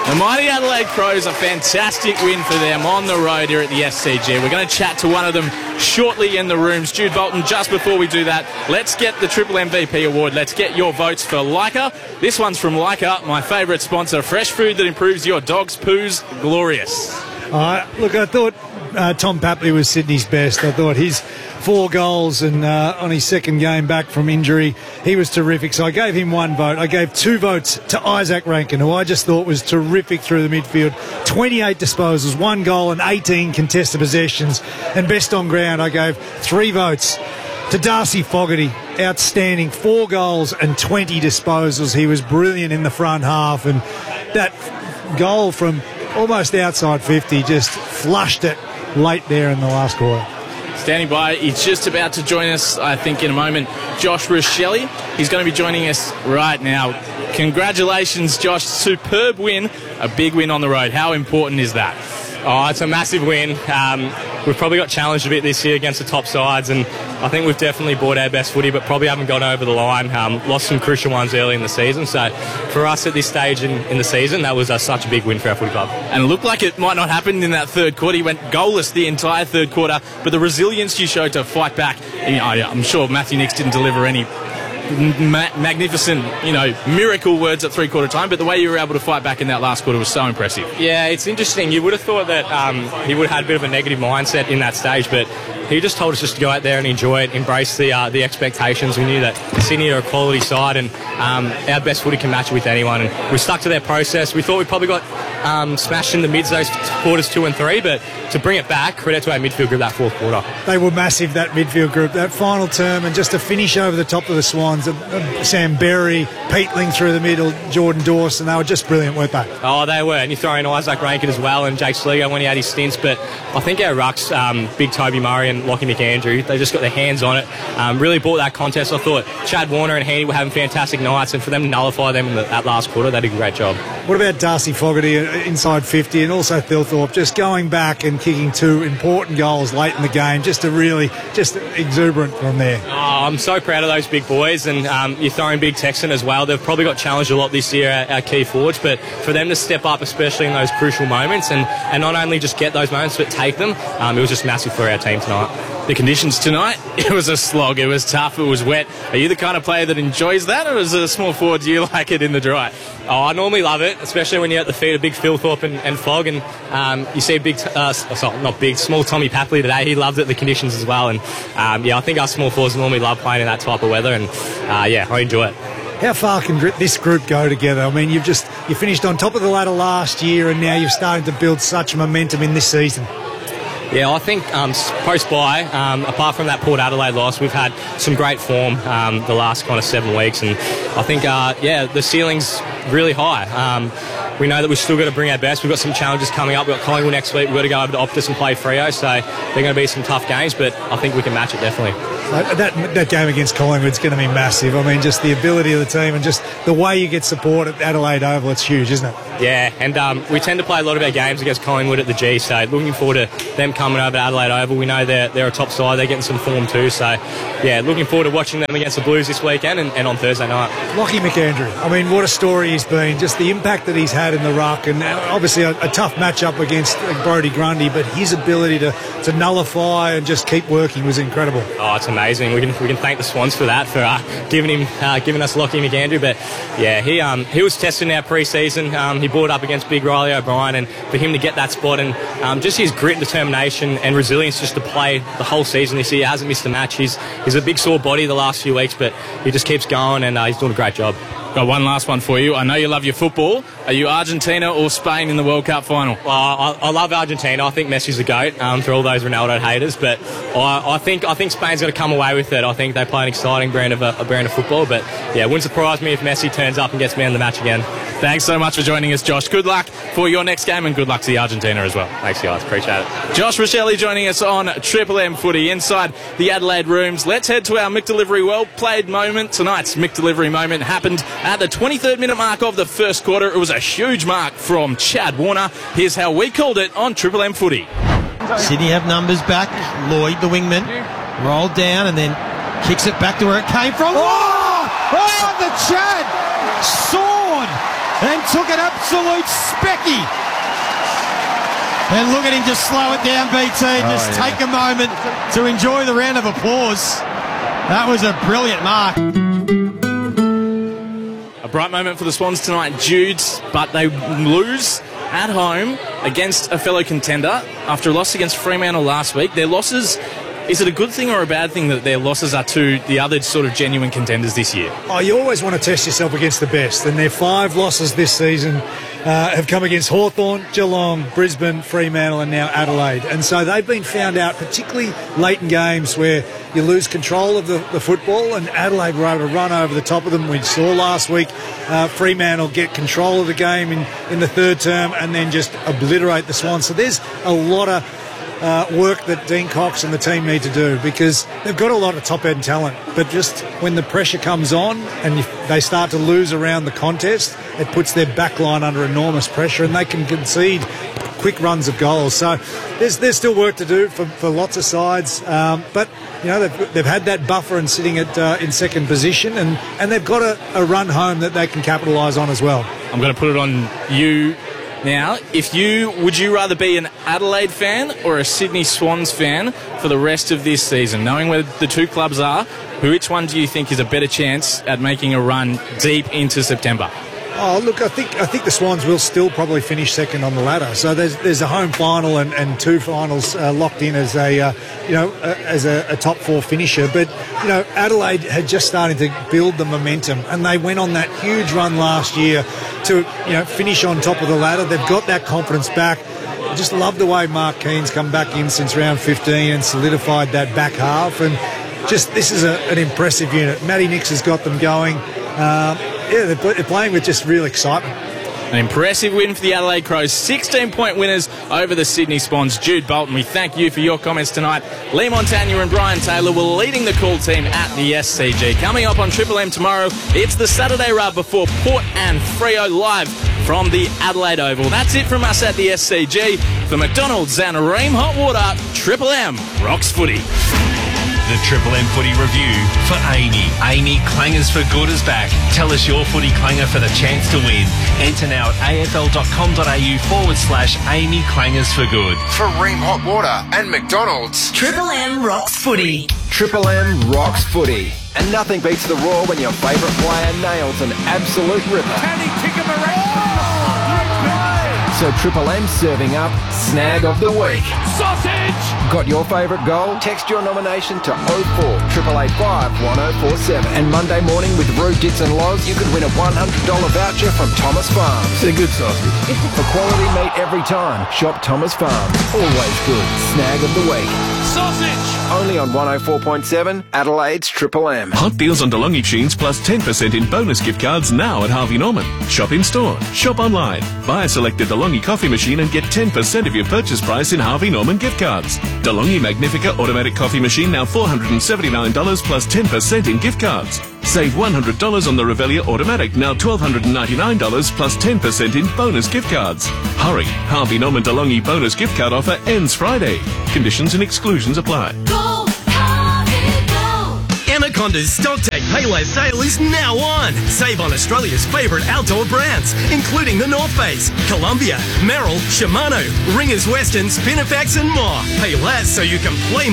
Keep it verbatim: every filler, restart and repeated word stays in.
The mighty Adelaide Crows, a fantastic win for them on the road here at the S C G. We're going to chat to one of them shortly in the room. Jude Bolton, just before we do that, let's get the Triple M V P award. Let's get your votes for Leica. This one's from Leica, my favourite sponsor. Fresh food that improves your dog's poos. Glorious. Uh, look, I thought uh, Tom Papley was Sydney's best. I thought his four goals and uh, on his second game back from injury, he was terrific. So I gave him one vote. I gave two votes to Isaac Rankin, who I just thought was terrific through the midfield. twenty-eight disposals, one goal and eighteen contested possessions. And best on ground, I gave three votes to Darcy Fogarty. Outstanding, four goals and twenty disposals. He was brilliant in the front half, and that goal from almost outside fifty just flushed it late there in the last quarter. Standing by, he's just about to join us, I think, in a moment. Josh Rochelle, he's going to be joining us right now. Congratulations, Josh. Superb win, a big win on the road. How important is that? Oh, it's a massive win. Um, we've probably got challenged a bit this year against the top sides, and I think we've definitely bought our best footy, but probably haven't got over the line. Um, lost some crucial ones early in the season. So for us at this stage in, in the season, that was uh, such a big win for our footy club. And it looked like it might not happen in that third quarter. He went goalless the entire third quarter, but the resilience you showed to fight back, you know, I'm sure Matthew Nicks didn't deliver any Ma- magnificent, you know, miracle words at three-quarter time, but the way you were able to fight back in that last quarter was so impressive. Yeah, it's interesting. You would have thought that um, he would have had a bit of a negative mindset in that stage, but he just told us just to go out there and enjoy it, embrace the uh, the expectations. We knew that Sydney are a quality side, and um, our best footy can match it with anyone, and we stuck to their process. We thought we probably got um, smashed in the mids those quarters two and three, but to bring it back, credit to our midfield group that fourth quarter. They were massive, that midfield group, that final term, and just to finish over the top of the Swans, uh, Sam Berry, Peatling through the middle, Jordan Dawson, they were just brilliant, weren't they? Oh, they were, and you throw in Isaac Rankin as well, and Jake Sligo when he had his stints, but I think our rucks, um, Big Toby Murray and Lockie McAndrew, they just got their hands on it, um, really bought that contest. I thought Chad Warner and Haney were having fantastic nights, and for them to nullify them in the, that last quarter, they did a great job. What about Darcy Fogarty inside fifty, and also Thilthorpe just going back and kicking two important goals late in the game, just a really just exuberant from there. Oh, I'm so proud of those big boys, and um, you're throwing Big Texan as well. They've probably got challenged a lot this year, our, our key forwards, but for them to step up, especially in those crucial moments, and, and not only just get those moments but take them, um, it was just massive for our team tonight. The conditions tonight, it was a slog, it was tough, it was wet. Are you the kind of player that enjoys that, or as a small forward do you like it in the dry? Oh, I normally love it, especially when you're at the feet of big Thilthorpe and, and Fog, and um, you see big, uh, sorry, not big, small Tommy Papley today. He loved it, the conditions as well, and um, yeah, I think us small forwards normally love playing in that type of weather, and uh, yeah, I enjoy it. How far can this group go together? I mean, you've just you finished on top of the ladder last year, and now you've started to build such momentum in this season. Yeah, I think um, post-bye, um, apart from that Port Adelaide loss, we've had some great form um, the last kind of seven weeks, and I think, uh, yeah, the ceiling's really high. Um, we know that we've still got to bring our best. We've got some challenges coming up. We've got Collingwood next week. We've got to go over to Optus and play Freo, so they're going to be some tough games, but I think we can match it definitely. Uh, that, that game against Collingwood's going to be massive. I mean, just the ability of the team and just the way you get support at Adelaide Oval, it's huge, isn't it? Yeah, and um, we tend to play a lot of our games against Collingwood at the G, so looking forward to them coming over to Adelaide Oval. We know they're, they're a top side. They're getting some form too, so yeah, looking forward to watching them against the Blues this weekend and, and on Thursday night. Lockie McAndrew, I mean, what a story he's been. Just the impact that he's had in the ruck, and obviously a, a tough matchup against Brodie Grundy, but his ability to, to nullify and just keep working was incredible. Oh, it's amazing. We can we can thank the Swans for that, for uh, giving him uh, giving us Lockie McAndrew. But yeah, he um he was tested in our pre-season. Um, he brought up against Big Riley O'Brien, and for him to get that spot, and um, just his grit and determination and resilience just to play the whole season this year. He hasn't missed a match. He's he's a big sore body the last few weeks, but he just keeps going, and uh, he's doing a great job. Got one last one for you. I know you love your football. Are you Argentina or Spain in the World Cup final? Well, I, I love Argentina. I think Messi's the GOAT um, for all those Ronaldo haters. But I, I think I think Spain's going to come away with it. I think they play an exciting brand of a, a brand of football. But yeah, it wouldn't surprise me if Messi turns up and gets man of the match again. Thanks so much for joining us, Josh. Good luck for your next game, and good luck to the Argentina as well. Thanks, guys. Appreciate it. Josh Rochelle joining us on Triple M Footy inside the Adelaide rooms. Let's head to our Mick Delivery well-played moment. Tonight's Mick Delivery moment happened at the twenty-third minute mark of the first quarter. It was a huge mark from Chad Warner. Here's how we called it on Triple M Footy. Sydney have numbers back. Lloyd, the wingman, rolled down and then kicks it back to where it came from. Oh! Oh, the Chad! Soared! and took an absolute specky. And look at him just slow it down, B T, and just Oh, yeah. take a moment to enjoy the round of applause. That was a brilliant mark. A bright moment for the Swans tonight, Jude, but they lose at home against a fellow contender after a loss against Fremantle last week. Their losses, is it a good thing or a bad thing that their losses are to the other sort of genuine contenders this year? Oh, you always want to test yourself against the best, and their five losses this season uh, have come against Hawthorn, Geelong, Brisbane, Fremantle and now Adelaide. And so they've been found out, particularly late in games where you lose control of the, the football, and Adelaide were able to run over the top of them. We saw last week uh, Fremantle get control of the game in, in the third term and then just obliterate the Swans. So there's a lot of Uh, work that Dean Cox and the team need to do, because they've got a lot of top-end talent, but just when the pressure comes on and you, they start to lose around the contest, it puts their back line under enormous pressure and they can concede quick runs of goals. So there's there's still work to do for, for lots of sides, um, but you know they've, they've had that buffer and sitting at uh, in second position, and, and they've got a, a run home that they can capitalise on as well. I'm going to put it on you now. If you would you rather be an Adelaide fan or a Sydney Swans fan for the rest of this season, knowing where the two clubs are? Which one do you think is a better chance at making a run deep into September? Oh, look, I think I think the Swans will still probably finish second on the ladder. So there's there's a home final and, and two finals uh, locked in as a uh, you know uh, as a, a top four finisher. But you know Adelaide had just started to build the momentum, and they went on that huge run last year to you know finish on top of the ladder. They've got that confidence back. I just love the way Mark Keane's come back in since round fifteen and solidified that back half. And just this is a, an impressive unit. Matty Nix has got them going. Um, Yeah, they're, they're playing with just real excitement. An impressive win for the Adelaide Crows. sixteen-point winners over the Sydney Swans. Jude Bolton, we thank you for your comments tonight. Lee Montagna and Brian Taylor were leading the call team at the S C G. Coming up on Triple M tomorrow, it's the Saturday rub before Port and Freo live from the Adelaide Oval. That's it from us at the S C G. For McDonald's and Ream Hot Water, Triple M rocks footy. The Triple M Footy Review for Amy. Amy Clangers for Good is back. Tell us your footy clanger for the chance to win. Enter now at afl.com.au forward slash Amy Clangers for Good. For Ream Hot Water and McDonald's. Triple M rocks footy. Triple M rocks footy. And nothing beats the roar when your favourite player nails an absolute ripper. Can he kick him around? So Triple M serving up Snag of the Week. Sausage! Got your favourite goal? Text your nomination to oh four eight eight five, one oh four seven. And Monday morning with Roo, Dits and Loz, you could win a one hundred dollars voucher from Thomas Farms. They're good sausage. For quality meat every time, shop Thomas Farms. Always good. Snag of the Week. Sausage! Only on one oh four point seven, Adelaide's Triple M. Hot deals on DeLonghi tunes plus ten percent in bonus gift cards now at Harvey Norman. Shop in store, shop online. Buy a selected DeLonghi coffee machine and get ten percent of your purchase price in Harvey Norman gift cards. DeLonghi Magnifica automatic coffee machine now four hundred seventy-nine dollars plus ten percent in gift cards. Save one hundred dollars on the Revelia automatic, now one thousand two hundred ninety-nine dollars plus ten percent in bonus gift cards. Hurry, Harvey Norman DeLonghi bonus gift card offer ends Friday. Conditions and exclusions apply. Go, Harvey, go! Anaconda's StockTech Payless sale is now on. Save on Australia's favourite outdoor brands, including the North Face, Columbia, Merrill, Shimano, Ringers Western, Spinifex and more. Pay less so you can play more.